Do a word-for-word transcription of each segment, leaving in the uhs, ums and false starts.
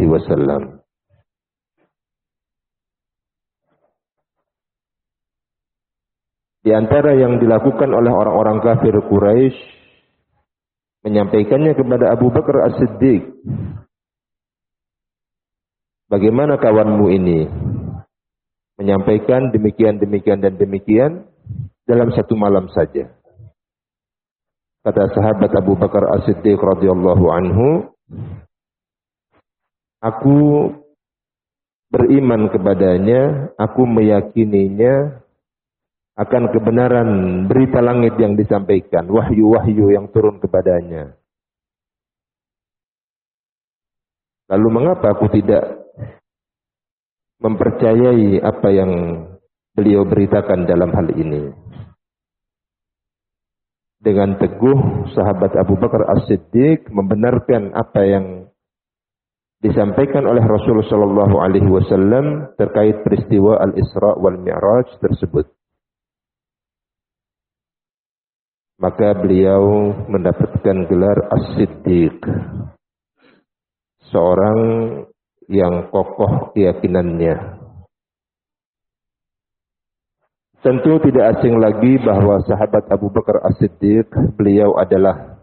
alaihi wasallam. Di antara yang dilakukan oleh orang-orang kafir Quraisy, menyampaikannya kepada Abu Bakar As-Siddiq, bagaimana kawanmu ini menyampaikan demikian, demikian, dan demikian dalam satu malam saja. Kata sahabat Abu Bakar As-Siddiq radhiyallahu anhu, aku beriman kepadanya, aku meyakininya akan kebenaran berita langit yang disampaikan, wahyu-wahyu yang turun kepadanya. Lalu mengapa aku tidak mempercayai apa yang beliau beritakan dalam hal ini? Dengan teguh sahabat Abu Bakar As-Siddiq membenarkan apa yang disampaikan oleh Rasulullah sallallahu alaihi wasallam terkait peristiwa Al-Isra wal Mi'raj tersebut. Maka beliau mendapatkan gelar As-Siddiq, seorang yang kokoh keyakinannya. Tentu tidak asing lagi bahwa sahabat Abu Bakar As-Siddiq, beliau adalah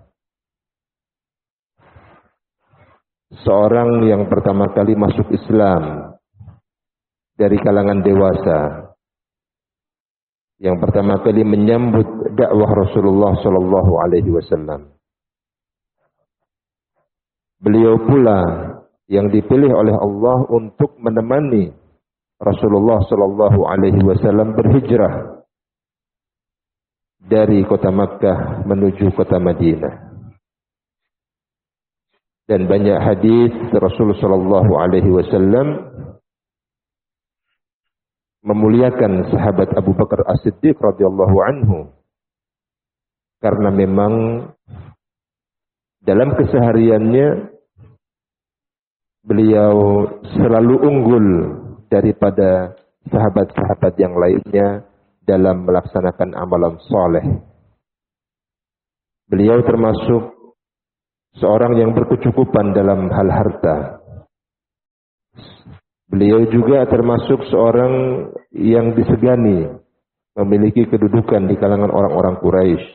seorang yang pertama kali masuk Islam dari kalangan dewasa, yang pertama kali menyambut dakwah Rasulullah sallallahu alaihi wasallam. Beliau pula yang dipilih oleh Allah untuk menemani Rasulullah sallallahu alaihi wasallam berhijrah dari kota Makkah menuju kota Madinah. Dan banyak hadis Rasulullah sallallahu alaihi wasallam memuliakan sahabat Abu Bakar As-Siddiq radhiyallahu anhu, karena memang dalam kesehariannya beliau selalu unggul daripada sahabat-sahabat yang lainnya dalam melaksanakan amalan soleh. Beliau termasuk seorang yang berkecukupan dalam hal harta. Beliau juga termasuk seorang yang disegani, memiliki kedudukan di kalangan orang-orang Quraisy.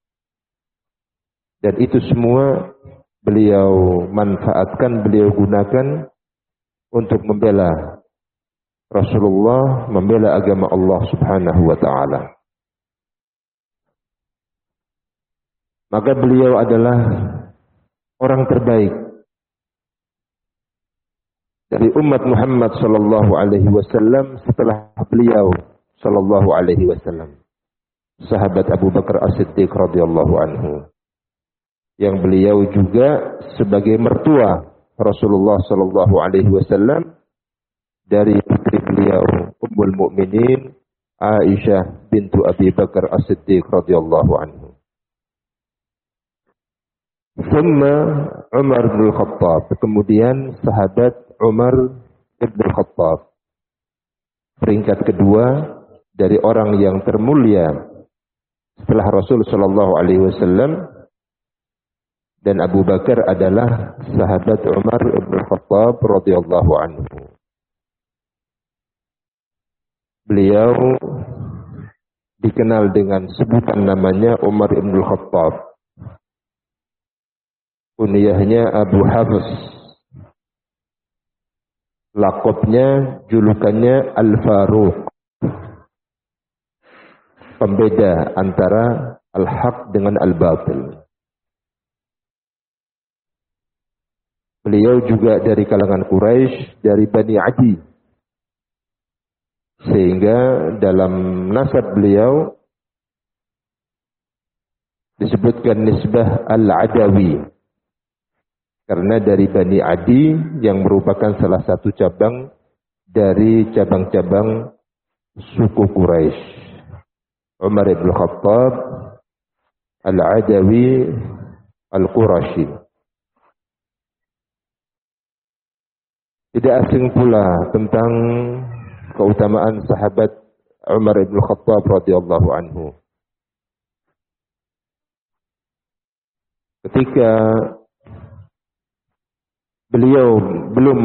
Dan itu semua beliau manfaatkan, beliau gunakan untuk membela Rasulullah, membela agama Allah Subhanahu wa taala. Maka beliau adalah orang terbaik dari umat Muhammad sallallahu alaihi wasallam setelah beliau sallallahu alaihi wasallam, sahabat Abu Bakar As-Siddiq radhiyallahu anhu, yang beliau juga sebagai mertua Rasulullah sallallahu alaihi wasallam dari putri beliau Ummul Mukminin Aisyah bintu Abi Bakar As-Siddiq radhiyallahu anhu. Thumma Umar bin Khattab, kemudian sahabat Umar bin Khattab, peringkat kedua dari orang yang termulia setelah Rasul sallallahu alaihi wasallam. Dan Abu Bakar adalah sahabat Umar bin Khattab radhiyallahu anhu. Beliau dikenal dengan sebutan namanya Umar bin Khattab. Kunyahnya Abu Hafs. Laqabnya, julukannya Al-Faruq. Pembeda antara al-haq dengan al-batil. Beliau juga dari kalangan Quraisy, dari Bani Adi. Sehingga dalam nasab beliau disebutkan nisbah Al-Adawi. Karena dari Bani Adi yang merupakan salah satu cabang dari cabang-cabang suku Quraisy. Umar bin Khattab Al-Adawi Al-Qurashi. Tidak asing pula tentang keutamaan sahabat Umar bin Khattab radhiyallahu anhu. Ketika beliau belum